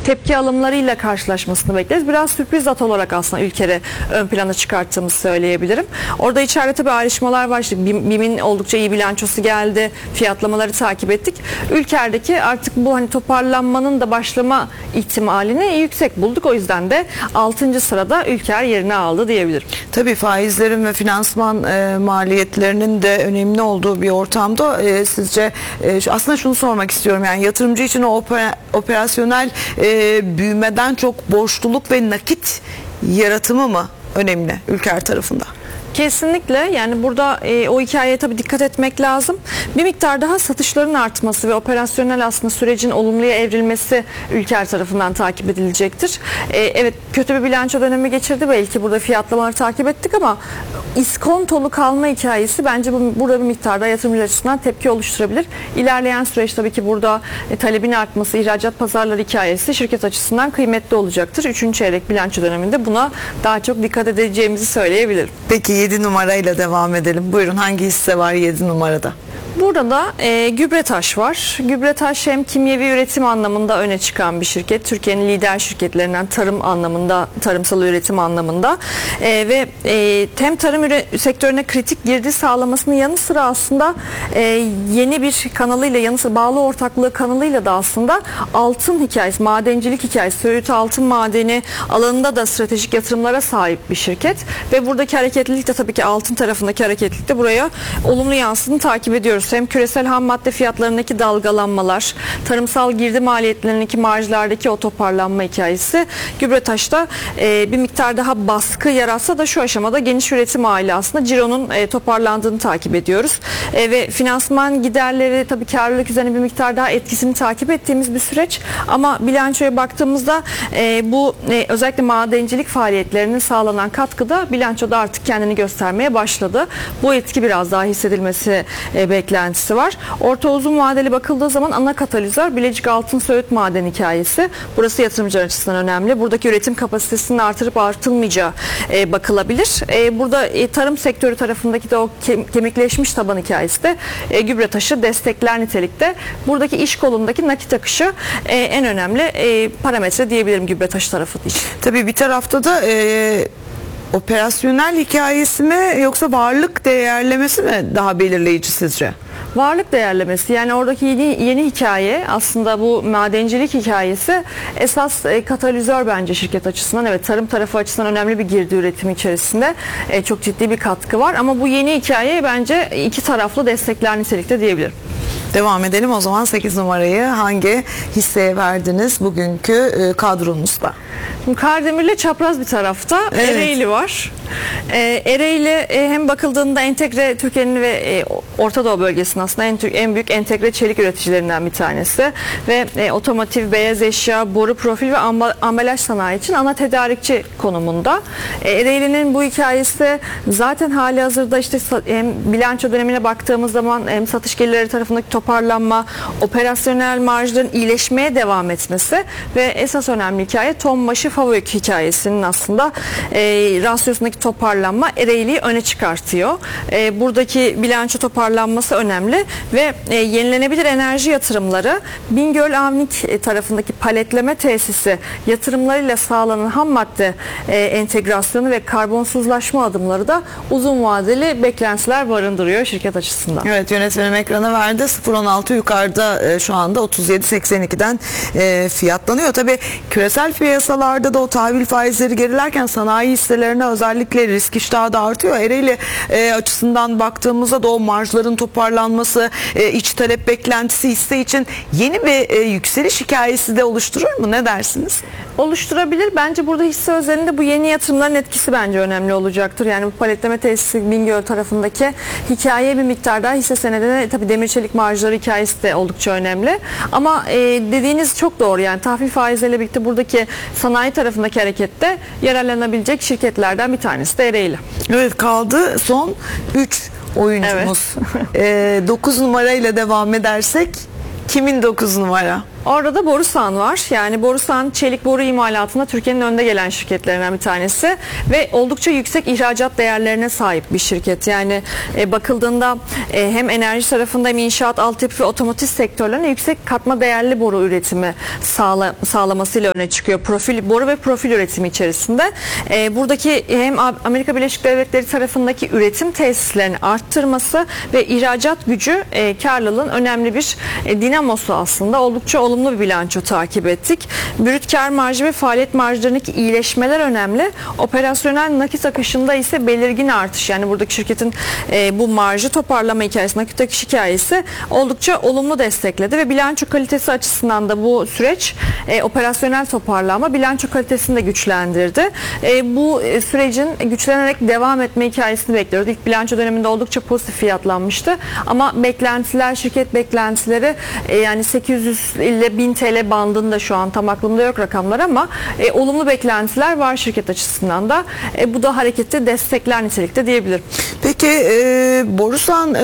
tepki alımlarıyla karşılaşmasını bekleriz. Biraz sürpriz at olarak aslında Ülker'i ön plana çıkarttığımızı söyleyebilirim. Orada içeride tabii ayrışmalar var. İşte BİM'in oldukça iyi bilançosu geldi. Fiyatlamaları takip ettik. Ülker'deki artık bu hani toparlanmanın da başlama ihtimalini yüksek bulduk. O yüzden de 6. sırada Ülker yerini aldı diyebilirim. Tabii faizlerin ve finansman maliyetlerinin de önemli olduğu bir ortamda sizce aslında şunu sormak istiyorum, yani yatırımcı için o operasyonel büyümeden çok borçluluk ve nakit yaratımı mı önemli Ülker tarafında? Kesinlikle, yani burada o hikayeye tabii dikkat etmek lazım. Bir miktar daha satışların artması ve operasyonel aslında sürecin olumluya evrilmesi Ülker tarafından takip edilecektir. Evet, kötü bir bilanço dönemi geçirdi, belki burada fiyatlamaları takip ettik ama iskontolu kalma hikayesi bence burada bir miktarda yatırımcılar açısından tepki oluşturabilir. İlerleyen süreç tabii ki burada talebin artması, ihracat pazarları hikayesi şirket açısından kıymetli olacaktır. 3. çeyrek bilanço döneminde buna daha çok dikkat edeceğimizi söyleyebilirim. Peki 7 numarayla devam edelim. Buyurun, hangi hisse var 7 numarada? Burada da Gübretaş var. Gübretaş hem kimyevi üretim anlamında öne çıkan bir şirket. Türkiye'nin lider şirketlerinden tarım anlamında, tarımsal üretim anlamında ve hem tarım sektörüne kritik girdi sağlamasının yanı sıra aslında yeni bir kanalıyla, yanı sıra bağlı ortaklığı kanalıyla da aslında altın hikayesi, madencilik hikayesi, Söğüt Altın Madeni alanında da stratejik yatırımlara sahip bir şirket ve buradaki hareketlilik de tabii ki altın tarafındaki hareketlilik de buraya olumlu yansıdığını takip ediyoruz. Hem küresel ham madde fiyatlarındaki dalgalanmalar, tarımsal girdi maliyetlerindeki marjlardaki o toparlanma hikayesi Gübretaş'ta bir miktar daha baskı yaratsa da şu aşamada geniş üretim aile aslında cironun toparlandığını takip ediyoruz. Ve finansman giderleri tabii karlılık üzerine bir miktar daha etkisini takip ettiğimiz bir süreç ama bilançoya baktığımızda bu özellikle madencilik faaliyetlerinin sağlanan katkıda bilançoda artık kendini göstermeye başladı. Bu etki biraz daha hissedilmesi beklentisi var. Orta uzun vadeli bakıldığı zaman ana katalizör Bilecik Altın Söğüt Maden hikayesi. Burası yatırımcılar açısından önemli. Buradaki üretim kapasitesinin artırıp artılmayacağı bakılabilir. Burada tarım sektörü tarafındaki de o kemikleşmiş taban hikayesi de Gübretaş'ı destekler nitelikte. Buradaki iş kolundaki nakit akışı en önemli parametre diyebilirim Gübretaş tarafı için. Tabii bir tarafta da operasyonel hikayesi mi yoksa varlık değerlemesi mi daha belirleyici sizce? Varlık değerlemesi, yani oradaki yeni hikaye aslında bu madencilik hikayesi esas katalizör bence şirket açısından. Evet, tarım tarafı açısından önemli bir girdi üretimi içerisinde çok ciddi bir katkı var ama bu yeni hikaye bence iki taraflı destekler nitelikte diyebilirim. Devam edelim o zaman, 8 numarayı hangi hisseye verdiniz bugünkü kadronuzda? Şimdi Kardemir'le çapraz bir tarafta evet. Ereğli var. Ereğli hem bakıldığında entegre Türkiye'nin ve Orta Doğu bölgesinin aslında en büyük entegre çelik üreticilerinden bir tanesi ve otomotiv, beyaz eşya, boru profil ve ambalaj sanayi için ana tedarikçi konumunda. Ereğli'nin bu hikayesi zaten hali hazırda işte hem bilanço dönemine baktığımız zaman hem satış gelirleri tarafındaki toparlanma, operasyonel marjların iyileşmeye devam etmesi ve esas önemli hikaye Tombaşı Favök hikayesinin aslında rasyosundaki toparlanma Ereğli'yi öne çıkartıyor. Buradaki bilanço toparlanması önemli ve yenilenebilir enerji yatırımları Bingöl Avnik tarafındaki paletleme tesisi yatırımlarıyla sağlanan ham madde entegrasyonu ve karbonsuzlaşma adımları da uzun vadeli beklentiler barındırıyor şirket açısından. Evet, yönetmenim ekrana verdi. 0.16 yukarıda şu anda 37.82'den fiyatlanıyor. Tabii küresel piyasalarda da o tahvil faizleri gerilerken sanayi hisselerine özellikle risk iştahı da artıyor. Ereğli açısından baktığımızda da o marjların toparlanması, iç talep beklentisi hisse için yeni bir yükseliş hikayesi de oluşturur mu? Ne dersiniz? Oluşturabilir. Bence burada hisse özelinde bu yeni yatırımların etkisi bence önemli olacaktır. Yani bu paletleme tesisi Bingöl tarafındaki hikaye bir miktar daha hisse senedine tabii demir çelik marjları hikayesi de oldukça önemli. Ama dediğiniz çok doğru. Yani tahvil faizleriyle birlikte buradaki sanayi tarafındaki harekette yararlanabilecek şirketlerden bir tanesi de Ereğli. Evet, kaldı son 3 oyuncumuz. Evet. 9 numarayla devam edersek kimin 9 numara? Orada da Borusan var. Yani Borusan çelik boru imalatında Türkiye'nin önde gelen şirketlerinden bir tanesi ve oldukça yüksek ihracat değerlerine sahip bir şirket. Yani bakıldığında hem enerji tarafında hem inşaat, altyapı ve otomotiv sektörlerine yüksek katma değerli boru üretimi sağlamasıyla öne çıkıyor. Boru ve profil üretimi içerisinde. Buradaki hem Amerika Birleşik Devletleri tarafındaki üretim tesislerini arttırması ve ihracat gücü karlılığın önemli bir dinamosu aslında. Oldukça olumlu bir bilanço takip ettik. Brüt kar marjı ve faaliyet marjlarındaki iyileşmeler önemli. Operasyonel nakit akışında ise belirgin artış. Yani buradaki şirketin bu marjı toparlama hikayesi, nakit akış hikayesi oldukça olumlu destekledi ve bilanço kalitesi açısından da bu süreç operasyonel toparlama bilanço kalitesini de güçlendirdi. Bu sürecin güçlenerek devam etme hikayesini bekliyoruz. İlk bilanço döneminde oldukça pozitif fiyatlanmıştı ama beklentiler, şirket beklentileri yani 800 ile 1000 TL bandında, şu an tam aklımda yok rakamlar ama olumlu beklentiler var şirket açısından da. Bu da hareketi destekler nitelikte diyebilirim. Peki Borusan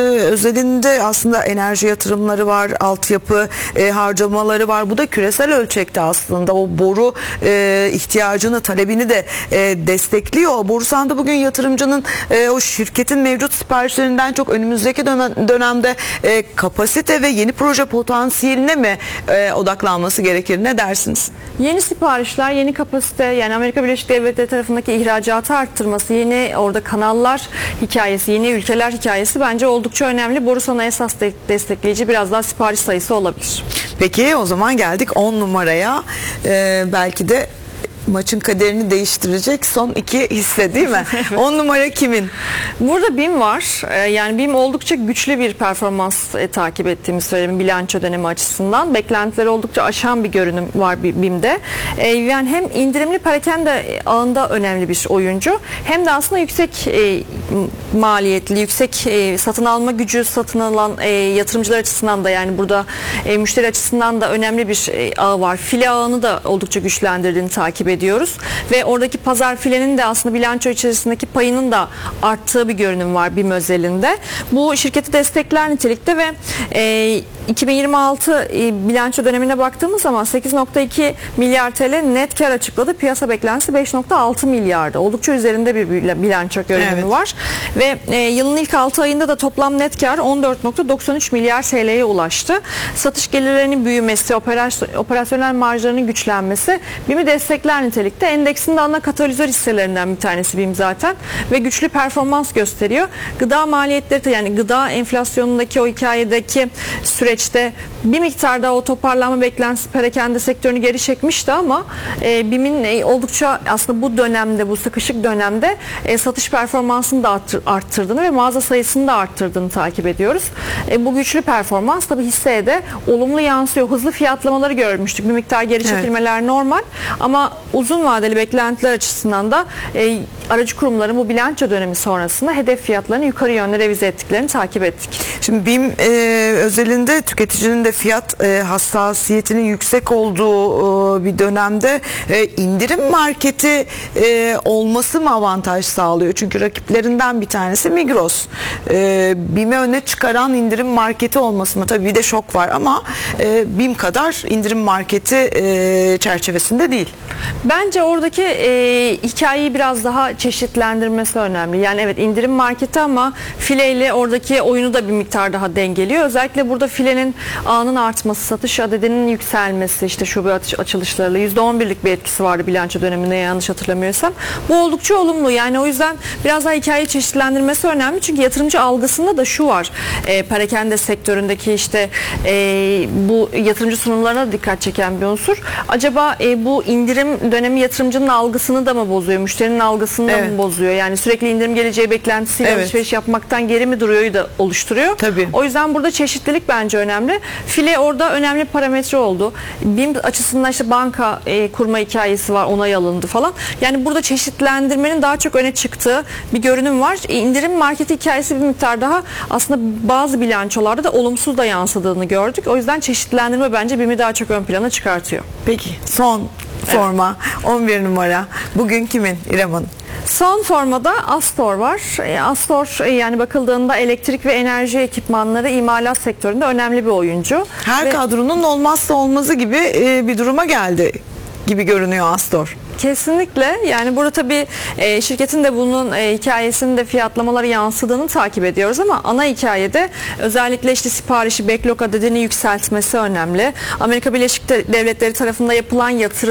özelinde aslında enerji yatırımları var, altyapı harcamaları var. Bu da küresel ölçekte aslında o boru ihtiyacını, talebini de destekliyor. Borusan'da bugün yatırımcının o şirketin mevcut siparişlerinden çok önümüzdeki dönemde kapasite ve yeni proje potansiyeline mi odaklanması gerekir? Ne dersiniz? Yeni siparişler, yeni kapasite, yani Amerika Birleşik Devletleri tarafındaki ihracatı arttırması, yeni orada kanallar hikayesi, yeni ülkeler hikayesi bence oldukça önemli. Borusan'a esas destekleyici biraz daha sipariş sayısı olabilir. Peki o zaman geldik 10 numaraya. Belki de maçın kaderini değiştirecek son iki hisse değil mi? Evet. 10 numara kimin? Burada BİM var. Yani BİM oldukça güçlü bir performans takip ettiğimiz söyleyeyim bilanço dönemi açısından. Beklentileri oldukça aşan bir görünüm var BİM'de. Yani hem indirimli perakende ağında önemli bir oyuncu, hem de aslında yüksek maliyetli, yüksek satın alma gücü satın alan yatırımcılar açısından da, yani burada müşteri açısından da önemli bir ağı var. File ağını da oldukça güçlendirdiğini takip ediyoruz ve oradaki pazar filenin de aslında bilanço içerisindeki payının da arttığı bir görünüm var BİM özelinde. Bu şirketi destekler nitelikte ve 2026 bilanço dönemine baktığımız zaman 8.2 milyar TL net kar açıkladı. Piyasa beklentisi 5.6 milyardı. Oldukça üzerinde bir bilanço görünümü var. Ve yılın ilk 6 ayında da toplam net kar 14.93 milyar TL'ye ulaştı. Satış gelirlerinin büyümesi, operasyonel marjlarının güçlenmesi BİM'i destekler nitelikte. Endeksin de ana katalizör hisselerinden bir tanesi BİM zaten ve güçlü performans gösteriyor. Gıda maliyetleri de, yani gıda enflasyonundaki o hikayedeki süreçte bir miktar daha o toparlanma beklentisi perakende sektörünü geri çekmişti ama BİM'in oldukça aslında bu dönemde, bu sıkışık dönemde satış performansını da arttırdığını ve mağaza sayısını da arttırdığını takip ediyoruz. Bu güçlü performans tabii hisseye de olumlu yansıyor. Hızlı fiyatlamaları görmüştük. Bir miktar geri çekilmeler normal ama uzun vadeli beklentiler açısından da aracı kurumların bu bilanço dönemi sonrasında hedef fiyatlarını yukarı yönde revize ettiklerini takip ettik. Şimdi BİM özelinde tüketicinin de fiyat hassasiyetinin yüksek olduğu bir dönemde indirim marketi olması mı avantaj sağlıyor? Çünkü rakiplerinden bir tanesi Migros. BİM'i öne çıkaran indirim marketi olması mı? Tabii bir de şok var ama BİM kadar indirim marketi çerçevesinde değil. Bence oradaki hikayeyi biraz daha çeşitlendirmesi önemli. Yani evet, indirim marketi ama fileyle oradaki oyunu da bir miktar daha dengeliyor. Özellikle burada filenin ağının artması, satış adedinin yükselmesi, işte şube açılışlarıyla %11'lik bir etkisi vardı bilanço döneminde yanlış hatırlamıyorsam. Bu oldukça olumlu. Yani o yüzden biraz daha hikayeyi çeşitlendirmesi önemli. Çünkü yatırımcı algısında da şu var. Perakende sektöründeki işte bu yatırımcı sunumlarına da dikkat çeken bir unsur. Acaba bu indirim dönemi yatırımcının algısını da mı bozuyor? Müşterinin algısını da mı bozuyor? Yani sürekli indirim geleceği beklentisiyle alışveriş yapmaktan geri mi duruyor da oluşturuyor? Tabii. O yüzden burada çeşitlilik bence önemli. File orada önemli parametre oldu. BİM açısından işte banka kurma hikayesi var, onay alındı falan. Yani burada çeşitlendirmenin daha çok öne çıktığı bir görünüm var. İndirim marketi hikayesi bir miktar daha aslında bazı bilançolarda da olumsuz da yansıdığını gördük. O yüzden çeşitlendirme bence BİM'i daha çok ön plana çıkartıyor. Peki son forma 11 numara. Bugün kimin İrem Hanım? Son formada Astor var. Astor yani bakıldığında elektrik ve enerji ekipmanları imalat sektöründe önemli bir oyuncu. Her kadronun olmazsa olmazı gibi bir duruma geldi gibi görünüyor Astor. Kesinlikle, yani burada tabii şirketin de bunun hikayesinin de fiyatlamaları yansıdığını takip ediyoruz ama ana hikayede özellikle işte siparişi, backlog adedini yükseltmesi önemli. Amerika Birleşik Devletleri tarafında yapılan yatırım